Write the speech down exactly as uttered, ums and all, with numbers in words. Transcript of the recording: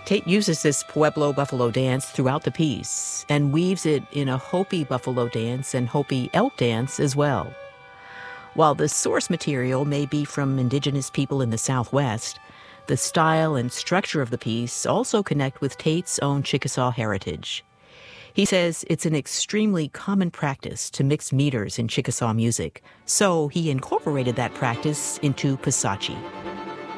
Tate uses this Pueblo buffalo dance throughout the piece and weaves it in a Hopi buffalo dance and Hopi elk dance as well. While the source material may be from indigenous people in the Southwest, the style and structure of the piece also connect with Tate's own Chickasaw heritage. He says it's an extremely common practice to mix meters in Chickasaw music, so he incorporated that practice into Pisachi.